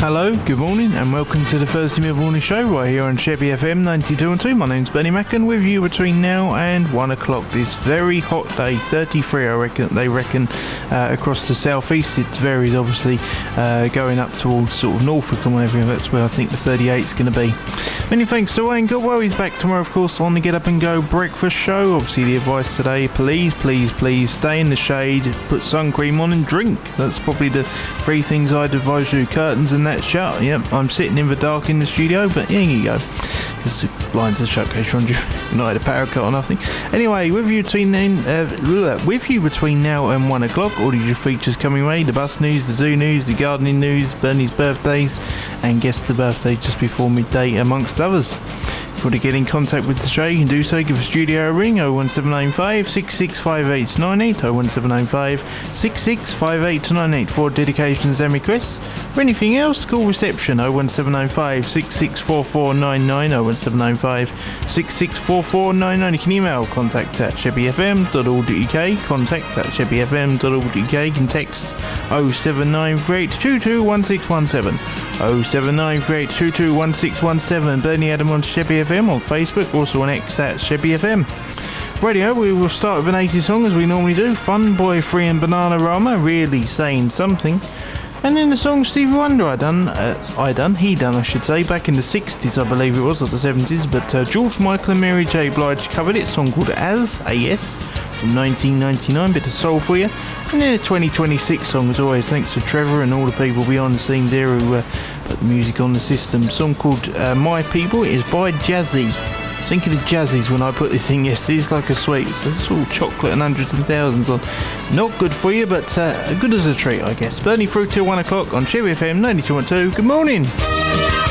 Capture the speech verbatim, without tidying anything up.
Hello, good morning and welcome to the Thursday mid-morning show right here on Chevy F M ninety-two point two. My name's Benny Mackin, with you between now and one o'clock this very hot day, thirty-three I reckon, they reckon, uh, across the southeast. It varies obviously uh, going up towards sort of Norfolk and whatever, that's where I think the thirty-eight is going to be. Many thanks to Wayne Goodwell, he's back tomorrow of course on the Get Up and Go breakfast show. Obviously the advice today, please, please, please stay in the shade, put sun cream on and drink. That's probably the three things I'd advise you. Curtains and that shut. Yep, I'm sitting in the dark in the studio, but here you go. Because the blinds are shut, in case you're wondering. Not had a power cut or nothing. Anyway, with you between then, uh, with you between now and one o'clock, all of your features coming away: the bus news, the zoo news, the gardening news, Bernie's birthdays, and guess the birthday just before midday, amongst others. If you want to get in contact with the show, you can do so. Give a studio a ring, oh one seven nine five, six six five eight nine eight, oh one seven nine five, six six five eight nine eight for dedications and requests. For anything else, call reception, oh one seven nine five, six six four four nine nine, oh one seven nine five, six six four four nine nine. You can email contact at chevy f m dot org dot u k, contact at chevy f m dot org dot u k. You can text oh seven nine three eight two two one six one seven, oh seven nine three eight two two one six one seven. Bernie Adam on Chevy F M on Facebook, also on X at Chevy F M. Radio, we will start with an eighties song as we normally do. Fun Boy Free and Bananarama, Really Saying Something. And then the song Stevie Wonder I done, uh, I done, he done I should say, back in the sixties I believe it was, or the seventies, but uh, George Michael and Mary J. Blige covered it, a song called As, A S, from nineteen ninety-nine, bit of soul for you. And then a twenty twenty-six song as always, thanks to Trevor and all the people behind the scenes there who uh, put the music on the system. A song called uh, My People, it is by Jazzy. Thinking of Jazzies when I put this in yesterday, it's like a sweet, so it's all chocolate and hundreds and thousands on. Not good for you, but uh, good as a treat I guess. Bernie through till one o'clock on Chevy F M ninety-two point two. Good morning.